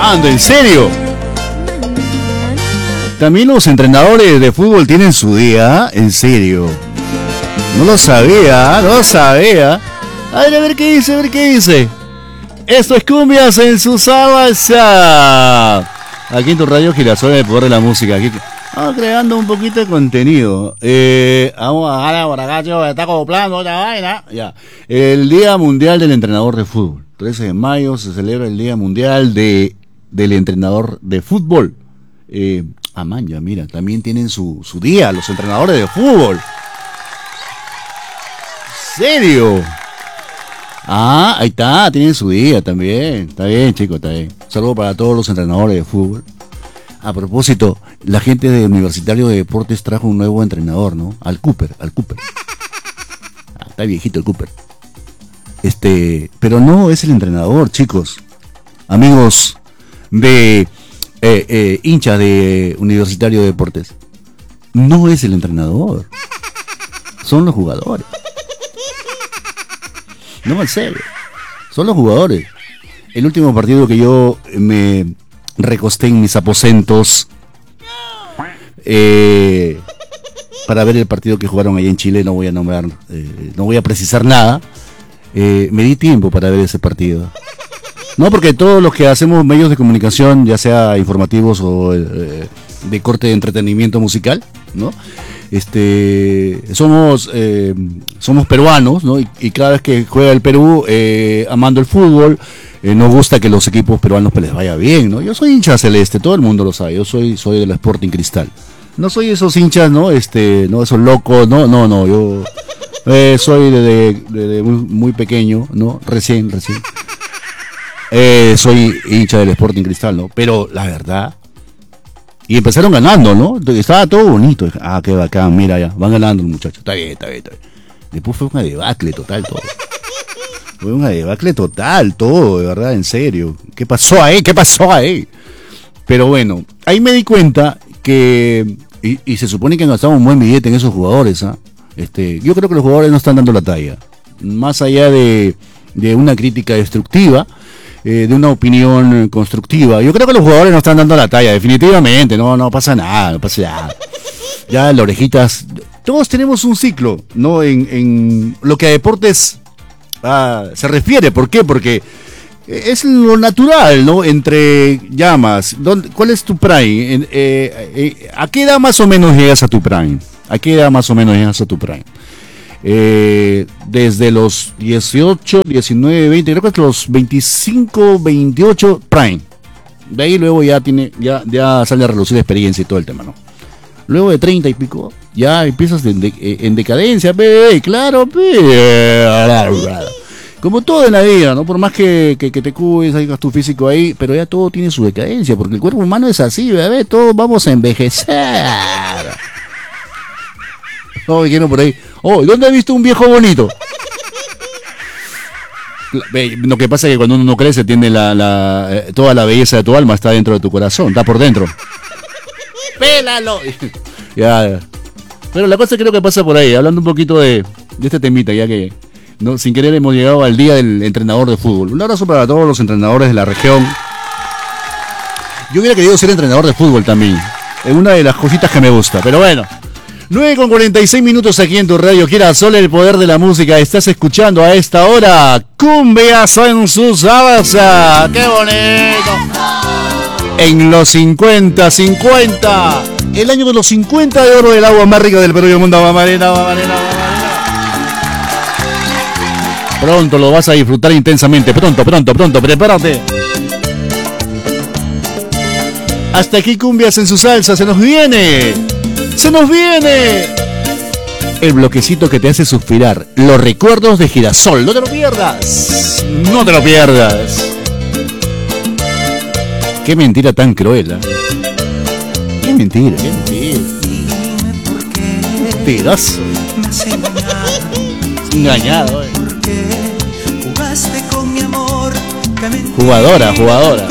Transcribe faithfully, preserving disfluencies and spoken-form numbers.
Ando, ¿en serio? También los entrenadores de fútbol tienen su día, en serio. No lo sabía, no lo sabía. A ver, a ver qué dice, a ver qué dice. Esto es Cumbias en su salsa. Aquí en tu radio Girasol, el poder de la música. Aquí vamos creando un poquito de contenido. Eh, vamos a bajar por acá, chico, está acoplando otra vaina. Ya. El Día Mundial del Entrenador de Fútbol. trece de mayo se celebra el Día Mundial de, del Entrenador de Fútbol. Eh, Amaya, mira, también tienen su, su día, los entrenadores de fútbol. ¿En serio? Ah, ahí está, tienen su día también. Está bien, chicos, está bien. Saludo para todos los entrenadores de fútbol. A propósito, la gente de Universitario de Deportes trajo un nuevo entrenador, ¿no? Al Cooper, al Cooper. Ah, está viejito el Cooper. Este, pero no es el entrenador, chicos. Amigos de eh, eh, hinchas de Universitario de Deportes. No es el entrenador. Son los jugadores. No, en serio. Son los jugadores. El último partido que yo me recosté en mis aposentos eh, para ver el partido que jugaron allá en Chile, no voy a nombrar, eh, no voy a precisar nada. Eh, me di tiempo para ver ese partido. No, porque todos los que hacemos medios de comunicación, ya sea informativos o eh, de corte de entretenimiento musical, ¿no? Este, somos eh, somos peruanos, ¿no? Y, y cada vez que juega el Perú, eh, amando el fútbol, eh, nos gusta que los equipos peruanos pues, les vaya bien, ¿no? Yo soy hincha celeste, todo el mundo lo sabe. Yo soy soy del Sporting Cristal. No soy esos hinchas, ¿no? Este, no esos locos, no, no, no. Yo eh, soy desde de, de, de muy, muy pequeño, ¿no? Recién, recién. Eh, soy hincha del Sporting Cristal, ¿no? Pero la verdad. Y empezaron ganando, ¿no? Estaba todo bonito. Ah, qué bacán, mira ya, van ganando los muchachos. Está bien, está bien, está bien. Después fue una debacle total todo. Fue una debacle total todo, de verdad, en serio. ¿Qué pasó ahí? ¿Qué pasó ahí? Pero bueno, ahí me di cuenta que, y, y se supone que han gastado un buen billete en esos jugadores, ¿ah? Este, yo creo que los jugadores no están dando la talla. Más allá de, de una crítica destructiva, Eh, de una opinión constructiva. Yo creo que los jugadores no están dando la talla, definitivamente. No, no pasa nada, no pasa nada. Ya las orejitas. Todos tenemos un ciclo, ¿no? En, en lo que a deportes ah, se refiere. ¿Por qué? Porque es lo natural, ¿no? Entre llamas. ¿Dónde, ¿Cuál es tu prime? Eh, eh, ¿A qué edad más o menos llegas a tu prime? ¿A qué edad más o menos llegas a tu prime? Eh, desde los dieciocho, diecinueve, veinte, creo que hasta los veinticinco, veintiocho prime. De ahí luego ya tiene, ya, ya sale a relucir la experiencia y todo el tema, ¿no? Luego de treinta y pico, ya empiezas en, de, en decadencia, pe, claro, pe. Como todo en la vida, ¿no? Por más que, que, que te cuides, hagas tu físico ahí, pero ya todo tiene su decadencia, porque el cuerpo humano es así, bebé, todos vamos a envejecer. Oh, dijeron por ahí. Oh, ¿dónde has visto un viejo bonito? Lo que pasa es que cuando uno no crece, tiene la, la, eh, toda la belleza de tu alma está dentro de tu corazón, está por dentro. ¡Pélalo! Ya, ya. Pero la cosa creo que pasa por ahí, hablando un poquito de, de este temita, ya que no, sin querer hemos llegado al día del entrenador de fútbol. Un abrazo para todos los entrenadores de la región. Yo hubiera querido ser entrenador de fútbol también. Es una de las cositas que me gusta, pero bueno. nueve con cuarenta y seis minutos aquí en tu radio Girasol, el poder de la música. Estás escuchando a esta hora Cumbias en su salsa. ¡Qué bonito! En los cincuenta, cincuenta. El año de los cincuenta de oro del agua más rica del Perú y del mundo. Mamarena, mamarena, mamarena. Pronto lo vas a disfrutar intensamente. Pronto, pronto, pronto. Prepárate. Hasta aquí Cumbias en su salsa. Se nos viene. ¡Se nos viene! El bloquecito que te hace suspirar. Los recuerdos de Girasol. ¡No te lo pierdas! ¡No te lo pierdas! ¡Qué mentira tan cruel! ¿eh? ¡Qué mentira! ¡Qué mentira! ¡Mentiroso! Engañado, ¿eh? Jugadora, jugadora.